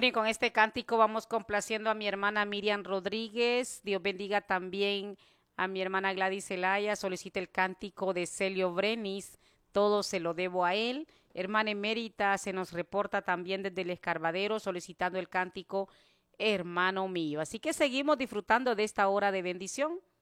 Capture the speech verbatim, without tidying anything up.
Bueno, y con este cántico vamos complaciendo a mi hermana Miriam Rodríguez. Dios bendiga también a mi hermana Gladys Zelaya. Solicita el cántico de Celio Brenis. Todo se lo debo a él. Hermana emérita se nos reporta también desde el Escarbadero solicitando el cántico Hermano mío. Así que seguimos disfrutando de esta hora de bendición.